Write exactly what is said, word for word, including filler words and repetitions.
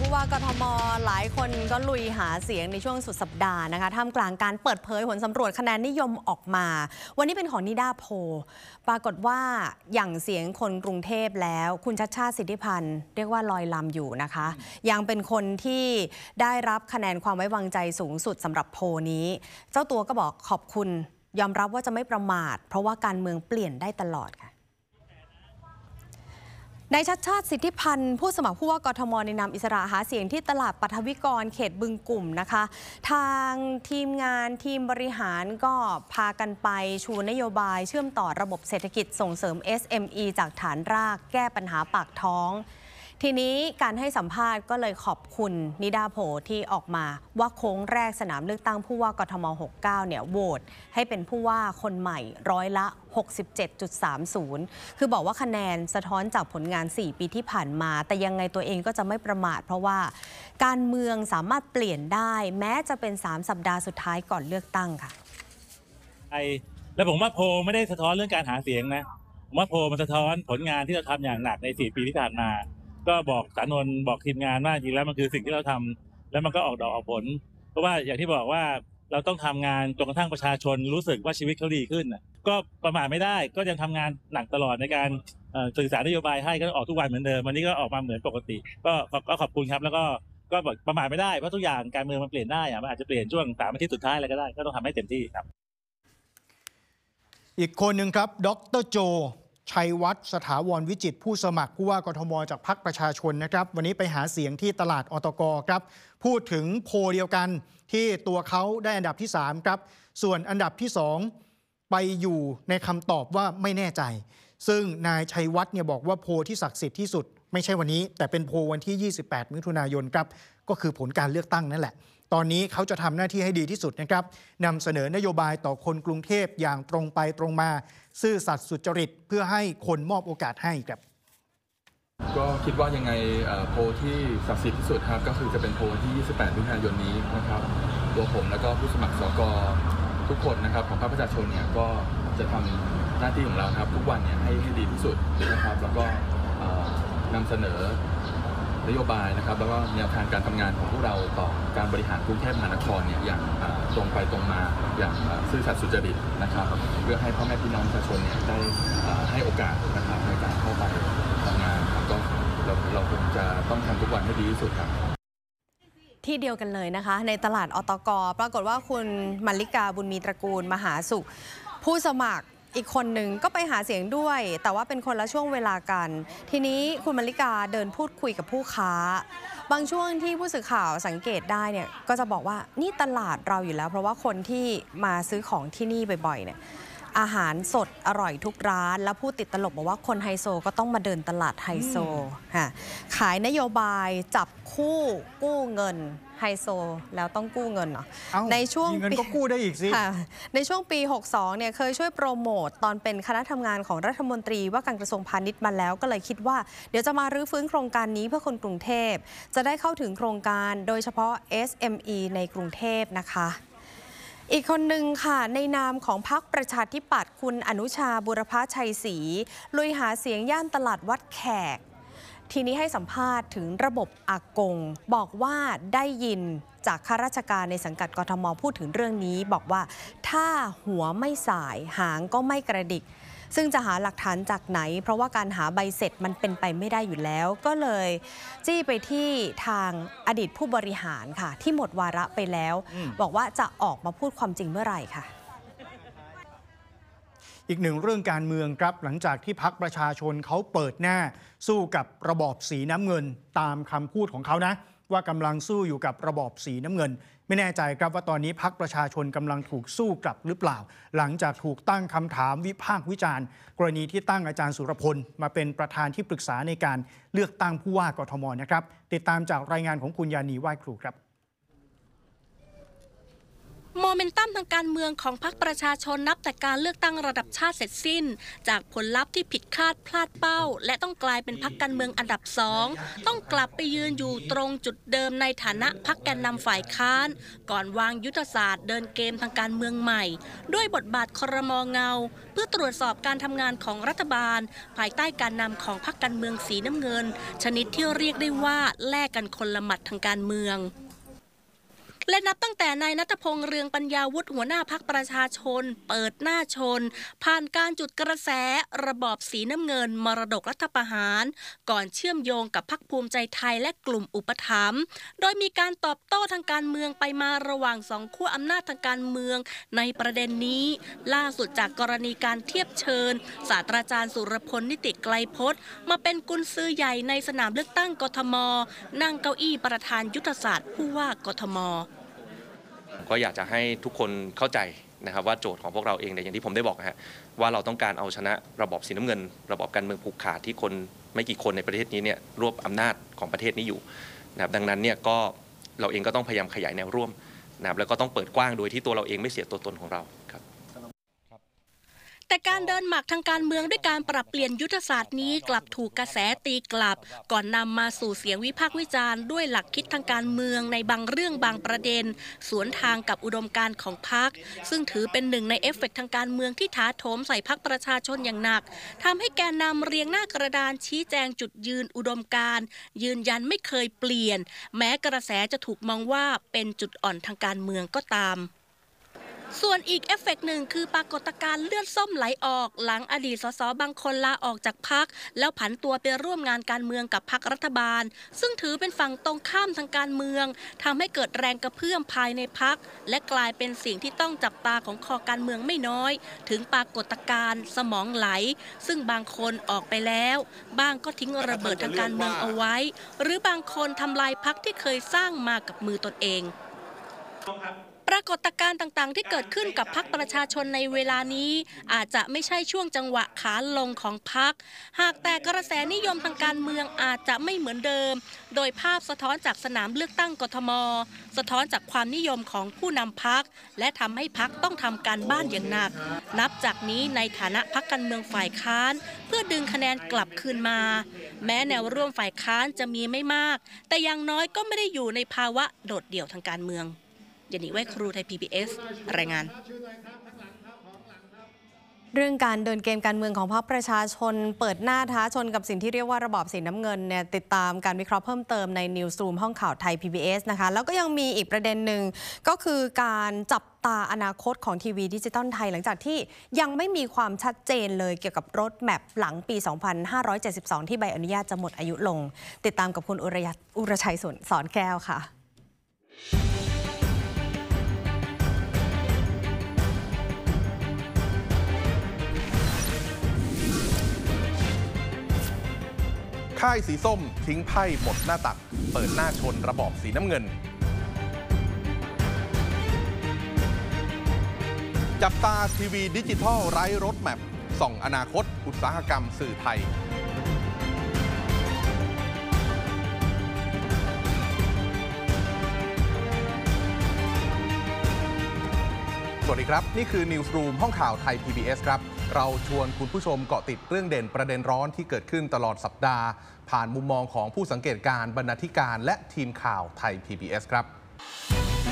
ผู้ว่ากทม.หลายคนก็ลุยหาเสียงในช่วงสุดสัปดาห์นะคะท่ามกลางการเปิดเผยผลสำรวจคะแนนนิยมออกมาวันนี้เป็นของนิด้าโพลปรากฏว่าอย่างเสียงคนกรุงเทพแล้วคุณชัชชาติสิทธิพันธ์เรียกว่าลอยลำอยู่นะคะยังเป็นคนที่ได้รับคะแนนความไว้วางใจสูงสุดสำหรับโพลนี้เจ้าตัวก็บอกขอบคุณยอมรับว่าจะไม่ประมาทเพราะว่าการเมืองเปลี่ยนได้ตลอดค่ะนายชัชชาติสิทธิพันธ์ผู้สมัครผู้ว่ากทม.ในนามอิสระหาเสียงที่ตลาดปฐวิกรเขตบึงกลุ่มนะคะทางทีมงานทีมบริหารก็พากันไปชูนโยบายเชื่อมต่อระบบเศรษฐกิจส่งเสริม เอส เอ็ม อี จากฐานรากแก้ปัญหาปากท้องทีนี้การให้สัมภาษณ์ก็เลยขอบคุณนิดาโพที่ออกมาว่าโค้งแรกสนามเลือกตั้งผู้ว่ากทม.หกสิบเก้าเนี่ยโหวตให้เป็นผู้ว่าคนใหม่ร้อยละ หกสิบเจ็ดจุดสามศูนย์ คือบอกว่าคะแนนสะท้อนจากผลงานสี่ปีที่ผ่านมาแต่ยังไงตัวเองก็จะไม่ประมาทเพราะว่าการเมืองสามารถเปลี่ยนได้แม้จะเป็นสามสัปดาห์สุดท้ายก่อนเลือกตั้งค่ะไอ้แล้วผมว่าโพลไม่ได้สะท้อนเรื่องการหาเสียงนะผมว่าโพลมันสะท้อนผลงานที่เราทำอย่างหนักในสี่ปีที่ผ่านมาก็บอกสานนท์บอกทีมงานว่าจริงแล้วมันคือสิ่งที่เราทำแล้วมันก็ออกดอกออกผลเพราะว่าอย่างที่บอกว่าเราต้องทำงานจนกระทั่งประชาชนรู้สึกว่าชีวิตเขาดีขึ้นก็ประมาทไม่ได้ก็ยังทำงานหนักตลอดในการสื่อสารนโยบายให้ก็ออกทุกวันเหมือนเดิมวันนี้ก็ออกมาเหมือนปกติก็ก็ขอบคุณครับแล้วก็ก็ประมาทไม่ได้เพราะทุกอย่างการเมืองมันเปลี่ยนได้อะมันอาจจะเปลี่ยนช่วงสามอาทิตย์สุดท้ายอะไรก็ได้ก็ต้องทำให้เต็มที่ครับอีกคนหนึ่งครับดร.โจชัยวัฒน์สถาวรวิจิตรผู้สมัครผู้ว่ากทม.จากพรรคประชาชนนะครับวันนี้ไปหาเสียงที่ตลาดอตก.ครับพูดถึงโพลเดียวกันที่ตัวเขาได้อันดับที่สามครับส่วนอันดับที่สองไปอยู่ในคำตอบว่าไม่แน่ใจซึ่งนายชัยวัฒน์เนี่ยบอกว่าโพลที่ศักดิ์สิทธิ์ที่สุดไม่ใช่วันนี้แต่เป็นโพลวันที่ยี่สิบแปดมิถุนายนครับก็คือผลการเลือกตั้งนั่นแหละตอนนี้เขาจะทำหน้าที่ให้ดีที่สุดนะครับนำเสนอนโยบายต่อคนกรุงเทพอย่างตรงไปตรงมาซื่อสัตย์สุจริตเพื่อให้คนมอบโอกาสให้ครับก็คิดว่ายังไงโพลที่ศักดิ์สิทธิ์ที่สุดครับก็คือจะเป็นโพลที่ยี่สิบแปดมิถุนายนนี้นะครับตัวผมแล้วก็ผู้สมัครสกทุกคนนะครับของพรรคประชาชนเนี่ยก็จะทำหน้าที่ของเราครับทุกวันเนี่ยให้ให้ดีที่สุดนะครับแล้วก็นำเสนอนโยบายนะครับแล้วก็แนวทางการทำงานของพวกเราต่อการบริหารกรุงเทพมหานครเนี่ยอย่างตรงไปตรงมาอย่างซื่อสัตย์สุจริตนะครับเพื่อให้พ่อแม่พี่น้องประชาชนเนี่ยได้ให้โอกาสนะครับในการเข้าไปทำงานครับก็เราเราคงจะต้องทำทุกวันให้ดีที่สุดครับที่เดียวกันเลยนะคะในตลาดอตก.ปรากฏว่าคุณมัลลิกาบุญมีตระกูลมหาสุขผู้สมัครอีกคนหนึ่งก็ไปหาเสียงด้วยแต่ว่าเป็นคนละช่วงเวลากันทีนี้คุณมัลลิกาเดินพูดคุยกับผู้ค้าบางช่วงที่ผู้สื่อข่าวสังเกตได้เนี่ยก็จะบอกว่านี่ตลาดเราอยู่แล้วเพราะว่าคนที่มาซื้อของที่นี่บ่อยๆเนี่ยอาหารสดอร่อยทุกร้านแล้วพูดติดตลกบอกว่าคนไฮโซก็ต้องมาเดินตลาดไฮโซค่ะขายนโยบายจับคู่กู้เงินไฮโซแล้วต้องกู้เงินเนาะในช่วงเงินก็กู้ได้อีกสิในช่วงปีหกสิบสองเนี่ยเคยช่วยโปรโมทตอนเป็นคณะทำงานของรัฐมนตรีว่าการกระทรวงพาณิชย์มาแล้วก็เลยคิดว่าเดี๋ยวจะมารื้อฟื้นโครงการนี้เพื่อคนกรุงเทพจะได้เข้าถึงโครงการโดยเฉพาะ เอส เอ็ม อี ในกรุงเทพนะคะอีกคนหนึ่งค่ะในนามของพรรคประชาธิปัตย์คุณอนุชาบุรพชัยศรีลุยหาเสียงย่านตลาดวัดแขกทีนี้ให้สัมภาษณ์ถึงระบบอากงบอกว่าได้ยินจากข้าราชการในสังกัดกทม.พูดถึงเรื่องนี้บอกว่าถ้าหัวไม่สายหางก็ไม่กระดิกซึ่งจะหาหลักฐานจากไหนเพราะว่าการหาใบเสร็จมันเป็นไปไม่ได้อยู่แล้วก็เลยจี้ไปที่ทางอดีตผู้บริหารค่ะที่หมดวาระไปแล้วบอกว่าจะออกมาพูดความจริงเมื่อไหร่ค่ะอีกหนึ่งเรื่องการเมืองครับหลังจากที่พรรคประชาชนเขาเปิดหน้าสู้กับระบอบสีน้ำเงินตามคำพูดของเขานะว่ากำลังสู้อยู่กับระบอบสีน้ำเงินไม่แน่ใจครับว่าตอนนี้พรรคประชาชนกำลังถูกสู้กลับหรือเปล่าหลังจากถูกตั้งคำถามวิพากษ์วิจารณ์กรณีที่ตั้งอาจารย์สุรพลมาเป็นประธานที่ปรึกษาในการเลือกตั้งผู้ว่ากทม.นะครับติดตามจากรายงานของคุณยานีไหว้ครูครับโมเมนตัมทางการเมืองของพรรคประชาชนนับแต่การเลือกตั้งระดับชาติเสร็จสิ้นจากผลลัพธ์ที่ผิดคาดพลาดเป้าและต้องกลายเป็นพรรคการเมืองอันดับสองต้องกลับไปยืนอยู่ตรงจุดเดิมในฐานะพรรคแกนนำฝ่ายค้านก่อนวางยุทธศาสตร์เดินเกมทางการเมืองใหม่ด้วยบทบาทครม.เงาเพื่อตรวจสอบการทำงานของรัฐบาลภายใต้การนำของพรรคการเมืองสีน้ำเงินชนิดที่เรียกได้ว่าแลกกันคนละหมัดทางการเมืองและนับตั้งแต่นายณัฐพงษ์เรืองปัญญาวุฒิหัวหน้าพรรคประชาชนเปิดหน้าชนผ่านการจุดกระแสระบอบสีน้ำเงินมรดกรัฐประหารก่อนเชื่อมโยงกับพรรคภูมิใจไทยและกลุ่มอุปถัมภ์โดยมีการตอบโต้ทางการเมืองไปมาระหว่างสองขั้วอำนาจทางการเมืองในประเด็นนี้ล่าสุดจากกรณีการเทียบเชิญศาสตราจารย์สุรพลนิติไกลพจน์มาเป็นกุญสือใหญ่ในสนามเลือกตั้งกทมนั่งเก้าอี้ประธานยุทธศาสตร์ผู้ว่ากทมก็อยากจะให้ทุกคนเข้าใจนะครับว่าโจทย์ของพวกเราเองเนี่ยอย่างที่ผมได้บอกนะฮะว่าเราต้องการเอาชนะระบอบสีน้ำเงินระบอบการเมืองผูกขาดที่คนไม่กี่คนในประเทศนี้เนี่ยรวบอำนาจของประเทศนี้อยู่นะครับดังนั้นเนี่ยก็เราเองก็ต้องพยายามขยายแนวร่วมนะครับแล้วก็ต้องเปิดกว้างโดยที่ตัวเราเองไม่เสียตัวตนของเราครับแต่การเดินหมากทางการเมืองด้วยการปรับเปลี่ยนยุทธศาสตร์นี้กลับถูกกระแสตีกลับก่อนนำมาสู่เสียงวิพากษ์วิจารณ์ด้วยหลักคิดทางการเมืองในบางเรื่องบางประเด็นสวนทางกับอุดมการณ์ของพรรคซึ่งถือเป็นหนึ่งในเอฟเฟกต์ทางการเมืองที่ถาโถมใส่พรรคประชาชนอย่างหนักทำให้แกนนำเรียงหน้ากระดานชี้แจงจุดยืนอุดมการณ์ยืนยันไม่เคยเปลี่ยนแม้กระแสจะถูกมองว่าเป็นจุดอ่อนทางการเมืองก็ตามส่วนอีกเอฟเฟกต์หนึ่งคือปรากฏการณ์เลือดส้มไหลออกหลังอดีตสสบางคนลาออกจากพรรคแล้วผันตัวไปร่วมงานการเมืองกับพรรครัฐบาลซึ่งถือเป็นฝั่งตรงข้ามทางการเมืองทำให้เกิดแรงกระเพื่อมภายในพรรคและกลายเป็นสิ่งที่ต้องจับตาของคอการเมืองไม่น้อยถึงปรากฏการณ์สมองไหลซึ่งบางคนออกไปแล้วบ้างก็ทิ้งระเบิดทางการเมืองเอาไว้หรือบางคนทำลายพรรคที่เคยสร้างมากับมือตนเองปรากฏการณ์ต่างๆที่เกิดขึ้นกับพรรคประชาชนในเวลานี้อาจจะไม่ใช่ช่วงจังหวะขาลงของพรรคหากแต่กระแสนิยมทางการเมืองอาจจะไม่เหมือนเดิมโดยภาพสะท้อนจากสนามเลือกตั้งกทมสะท้อนจากความนิยมของผู้นำพรรคและทำให้พรรคต้องทำการบ้านอย่างหนักนับจากนี้ในฐานะพรรคการเมืองฝ่ายค้านเพื่อดึงคะแนนกลับคืนมาแม้แนวร่วมฝ่ายค้านจะมีไม่มากแต่อย่างน้อยก็ไม่ได้อยู่ในภาวะโดดเดี่ยวทางการเมืองยานิไว้ครูไทย พี บี เอส รายงานเรื่องการเดินเกมการเมืองของพรรคประชาชนเปิดหน้าท้าชนกับสิ่งที่เรียกว่าระบอบสีน้ำเงินเนี่ยติดตามการวิเคราะห์เพิ่มเติมใน Newsroom ห้องข่าวไทย พี บี เอส นะคะแล้วก็ยังมีอีกประเด็นหนึ่งก็คือการจับตาอนาคตของทีวีดิจิตอลไทยหลังจากที่ยังไม่มีความชัดเจนเลยเกี่ยวกับรถแมพหลังปี สองพันห้าร้อยเจ็ดสิบสอง ที่ใบอนุญาตจะหมดอายุลงติดตามกับคุณอุรยอุรชัยสอนแก้วค่ะค่ายสีส้มทิ้งไพ่หมดหน้าตักเปิดหน้าชนระบอบสีน้ำเงินจับตาทีวีดิจิทัลไร้รถแมพส่องอนาคตอุตสาหกรรมสื่อไทยสวัสดีครับนี่คือ Newsroom ห้องข่าวไทย พี บี เอส ครับเราชวนคุณผู้ชมเกาะติดเรื่องเด่นประเด็นร้อนที่เกิดขึ้นตลอดสัปดาห์ผ่านมุมมองของผู้สังเกตการณ์บรรณาธิการและทีมข่าวไทย พี บี เอส ครับ